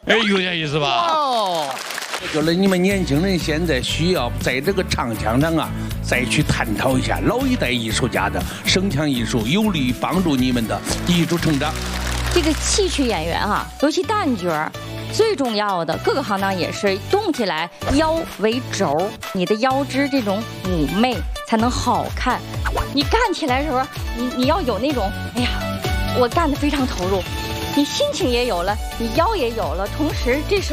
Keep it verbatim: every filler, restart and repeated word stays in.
哎，有点意思吧？ 哦，我觉得你们年轻人现在需要在这个唱腔上啊，再去探讨一下老一代艺术家的声腔艺术，有利于帮助你们的艺术成长。 这个戏曲演员啊，尤其旦角儿，最重要的各个行当也是动起来腰为轴，你的腰肢这种妩媚才能好看。你干起来的时候，你你要有那种，哎呀，我干得非常投入，你心情也有了，你腰也有了，同时这时候。